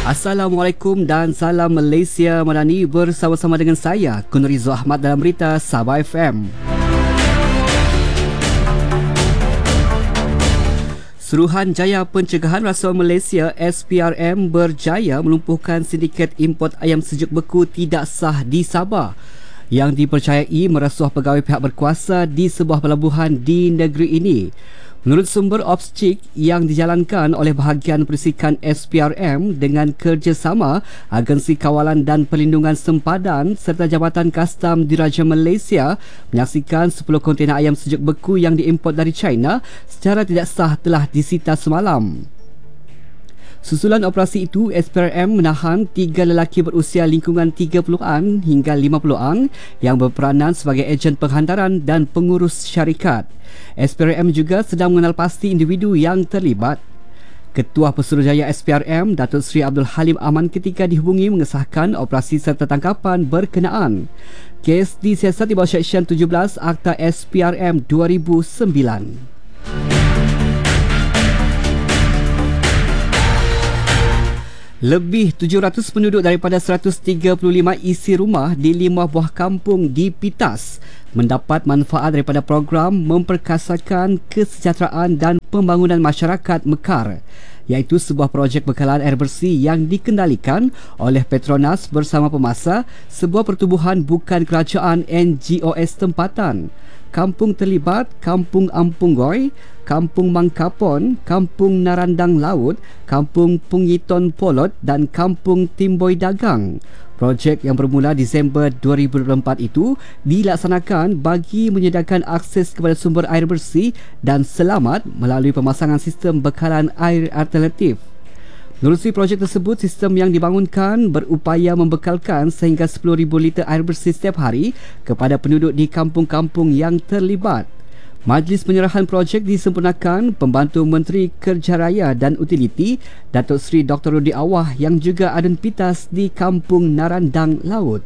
Assalamualaikum dan salam Malaysia Madani, bersama-sama dengan saya Kun Rizal Ahmad dalam berita Sabah FM. Suruhanjaya Pencegahan Rasuah Malaysia SPRM berjaya melumpuhkan sindiket import ayam sejuk beku tidak sah di Sabah yang dipercayai merasuah pegawai pihak berkuasa di sebuah pelabuhan di negeri ini. Menurut sumber Opschick yang dijalankan oleh bahagian perisikan SPRM dengan kerjasama Agensi Kawalan dan Perlindungan Sempadan serta Jabatan Kastam Diraja Malaysia, menyaksikan 10 kontena ayam sejuk beku yang diimport dari China secara tidak sah telah disita semalam. Susulan operasi itu, SPRM menahan 3 lelaki berusia lingkungan 30-an hingga 50-an yang berperanan sebagai ejen penghantaran dan pengurus syarikat. SPRM juga sedang mengenal pasti individu yang terlibat. Ketua Pesuruhjaya SPRM, Datuk Seri Abdul Halim Aman ketika dihubungi mengesahkan operasi serta tangkapan berkenaan. Kes disiasat di bawah Seksyen 17 Akta SPRM 2009. Lebih 700 penduduk daripada 135 isi rumah di 5 buah kampung di Pitas mendapat manfaat daripada program memperkasakan kesejahteraan dan pembangunan masyarakat Mekar, iaitu sebuah projek bekalan air bersih yang dikendalikan oleh Petronas bersama Pemasa, sebuah pertubuhan bukan kerajaan NGOs tempatan. Kampung terlibat Kampung Ampunggoy, Kampung Mangkapon, Kampung Narandang Laut, Kampung Pungiton Polot dan Kampung Timboi Dagang. Projek yang bermula Disember 2024 itu dilaksanakan bagi menyediakan akses kepada sumber air bersih dan selamat melalui pemasangan sistem bekalan air alternatif. Menerusi projek tersebut, sistem yang dibangunkan berupaya membekalkan sehingga 10,000 liter air bersih setiap hari kepada penduduk di kampung-kampung yang terlibat. Majlis penyerahan projek disempurnakan Pembantu Menteri Kerja Raya dan Utiliti, Datuk Seri Dr. Rudi Awah yang juga Aden Pitas di Kampung Narandang Laut.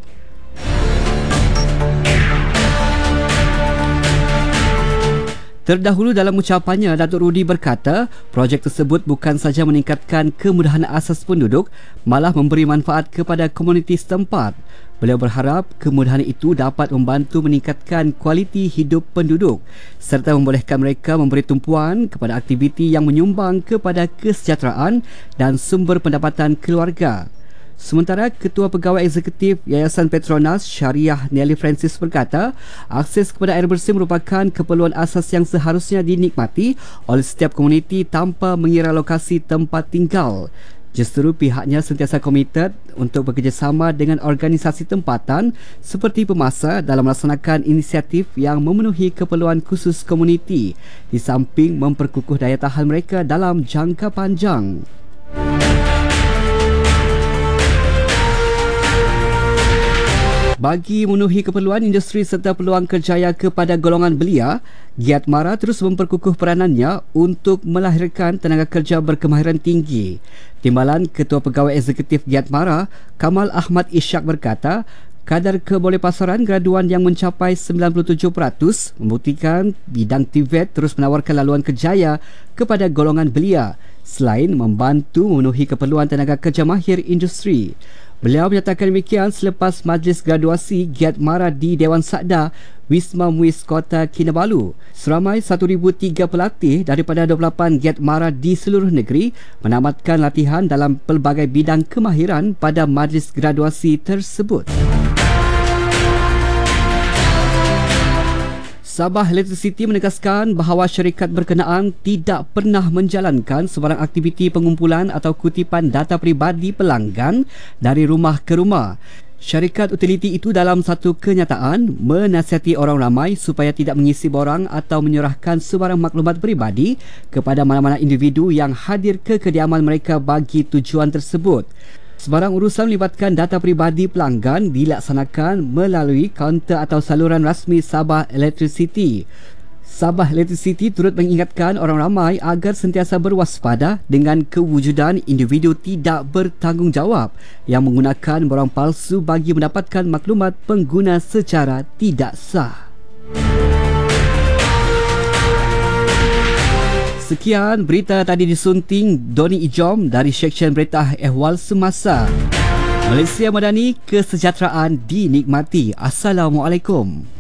Terdahulu dalam ucapannya, Datuk Rudi berkata, projek tersebut bukan sahaja meningkatkan kemudahan asas penduduk, malah memberi manfaat kepada komuniti setempat. Beliau berharap kemudahan itu dapat membantu meningkatkan kualiti hidup penduduk serta membolehkan mereka memberi tumpuan kepada aktiviti yang menyumbang kepada kesejahteraan dan sumber pendapatan keluarga. Sementara Ketua Pegawai Eksekutif Yayasan Petronas Syariah Nelly Francis berkata, akses kepada air bersih merupakan keperluan asas yang seharusnya dinikmati oleh setiap komuniti tanpa mengira lokasi tempat tinggal. Justeru pihaknya sentiasa komited untuk bekerjasama dengan organisasi tempatan seperti Pemasa dalam melaksanakan inisiatif yang memenuhi keperluan khusus komuniti di samping memperkukuh daya tahan mereka dalam jangka panjang. Bagi memenuhi keperluan industri serta peluang kerjaya kepada golongan belia, Giat Mara terus memperkukuh peranannya untuk melahirkan tenaga kerja berkemahiran tinggi. Timbalan Ketua Pegawai Eksekutif Giat Mara, Kamal Ahmad Ishak berkata, kadar kebolehpasaran graduan yang mencapai 97% membuktikan bidang TVET terus menawarkan laluan kerjaya kepada golongan belia selain membantu memenuhi keperluan tenaga kerja mahir industri. Beliau menyatakan demikian selepas majlis graduasi Giat Mara di Dewan Sakda Wisma Muiz Kota Kinabalu. Seramai 1,003 pelatih daripada 28 Giat Mara di seluruh negeri menamatkan latihan dalam pelbagai bidang kemahiran pada majlis graduasi tersebut. Sabah Electricity menegaskan bahawa syarikat berkenaan tidak pernah menjalankan sebarang aktiviti pengumpulan atau kutipan data peribadi pelanggan dari rumah ke rumah. Syarikat utiliti itu dalam satu kenyataan menasihati orang ramai supaya tidak mengisi borang atau menyerahkan sebarang maklumat peribadi kepada mana-mana individu yang hadir ke kediaman mereka bagi tujuan tersebut. Sebarang urusan melibatkan data peribadi pelanggan dilaksanakan melalui kaunter atau saluran rasmi Sabah Electricity. Sabah Electricity turut mengingatkan orang ramai agar sentiasa berwaspada dengan kewujudan individu tidak bertanggungjawab yang menggunakan borang palsu bagi mendapatkan maklumat pengguna secara tidak sah. Sekian berita tadi disunting Doni Ijom dari Seksyen Berita Ehwal Semasa. Malaysia Madani, kesejahteraan dinikmati. Assalamualaikum.